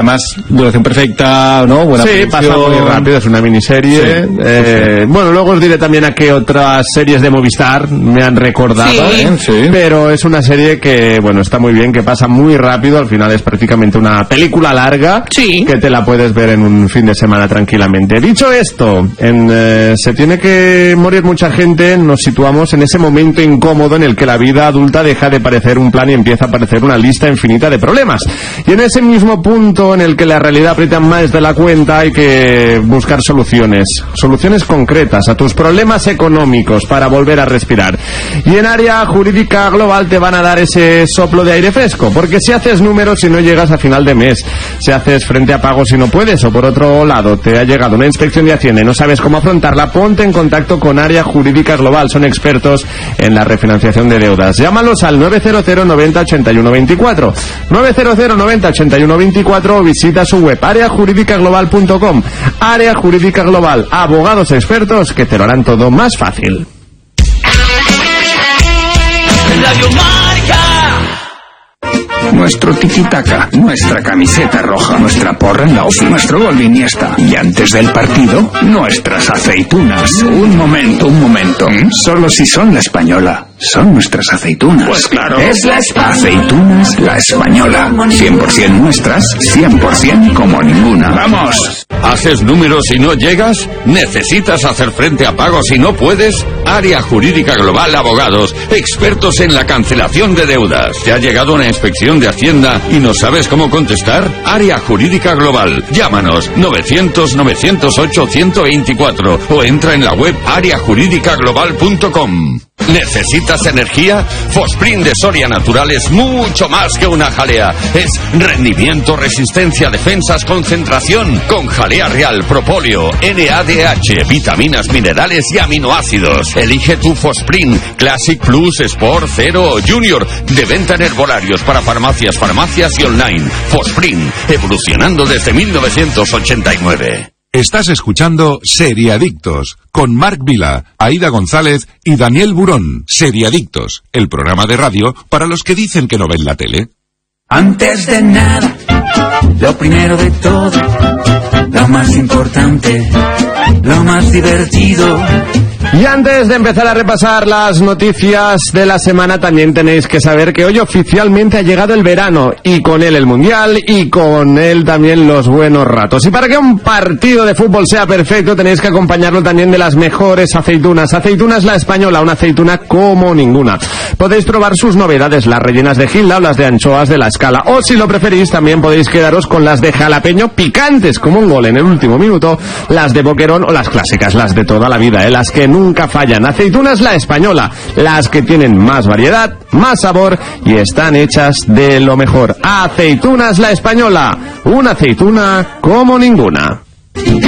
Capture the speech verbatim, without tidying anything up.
además duración perfecta, ¿no? Buena sí, producción. pasa muy rápido, es una miniserie. Sí, eh, sí. Bueno, luego os diré también a qué otras series de Movistar me han recordado, sí. ¿eh? Sí. Pero es una serie que, bueno, está muy bien, que pasa muy rápido, al final es prácticamente una película larga, sí. que te la puedes ver en un fin de semana tranquilamente. Dicho esto, en eh, Se tiene que morir mucha gente, nos situamos en ese momento incómodo en el que la vida adulta deja de parecer un plan y empieza a parecer una lista infinita de problemas. Y en ese mismo punto en el que la realidad aprieta más de la cuenta, hay que buscar soluciones, soluciones concretas a tus problemas económicos para volver a respirar. Y en Área Jurídica Global te van a dar ese soplo de aire fresco, porque si haces números y no llegas a final de mes, si haces frente a pagos y no puedes, o por otro lado te ha llegado una inspección de Hacienda y no sabes cómo afrontarla, ponte en contacto con Área Jurídica Global, son expertos en la refinanciación de deudas. Llámalos al nueve cero cero noventa ochenta y uno veinticuatro, nueve cero cero noventa ochenta y uno veinticuatro, o visita su web área jurídica global punto com. Área Jurídica Global, abogados expertos que te lo harán todo más fácil. Radio Marca. Nuestro tiki-taka, nuestra camiseta roja, nuestra porra en la ofi, nuestro gol Iniesta. Y antes del partido, nuestras aceitunas. Un momento, un momento. Solo si son la española. Son nuestras aceitunas. Pues claro. Es la española. Aceitunas La Española. cien por ciento nuestras, cien por ciento como ninguna. ¡Vamos! ¿Haces números y no llegas? ¿Necesitas hacer frente a pagos y no puedes? Área Jurídica Global Abogados, expertos en la cancelación de deudas. ¿Te ha llegado una inspección de Hacienda y no sabes cómo contestar? Área Jurídica Global. Llámanos novecientos novecientos ocho ciento veinticuatro o entra en la web área jurídica global punto com. ¿Necesitas energía? Fosprint de Soria Natural es mucho más que una jalea. Es rendimiento, resistencia, defensas, concentración. Con jalea real, propóleo, N A D H, vitaminas, minerales y aminoácidos. Elige tu Fosprint Classic Plus, Sport, Zero o Junior. De venta en herbolarios para farmacias, farmacias y online. Fosprint, evolucionando desde mil novecientos ochenta y nueve. Estás escuchando Seriadictos con Marc Vila, Aida González y Daniel Burón. Seriadictos, el programa de radio para los que dicen que no ven la tele. Antes de nada, lo primero de todo, lo más importante, lo más divertido. Y antes de empezar a repasar las noticias de la semana, también tenéis que saber que hoy oficialmente ha llegado el verano, y con él el Mundial, y con él también los buenos ratos. Y para que un partido de fútbol sea perfecto, tenéis que acompañarlo también de las mejores aceitunas. Aceitunas La Española, una aceituna como ninguna. Podéis probar sus novedades, las rellenas de gilda o las de anchoas de La Escala. O si lo preferís, también podéis quedaros con las de jalapeño picantes, como un gol en el último minuto, las de boquerón o las clásicas, las de toda la vida, ¿eh? Las que nunca fallan. Aceitunas La Española, las que tienen más variedad, más sabor y están hechas de lo mejor. Aceitunas La Española, una aceituna como ninguna.